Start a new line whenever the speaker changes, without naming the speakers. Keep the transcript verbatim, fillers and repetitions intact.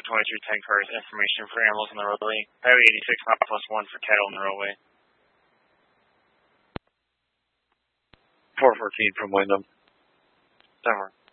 twenty-three ten cars, information for animals on the roadway. Highway eighty-six, mile plus one for cattle on the roadway.
four fourteen from Wyndham.
Denver.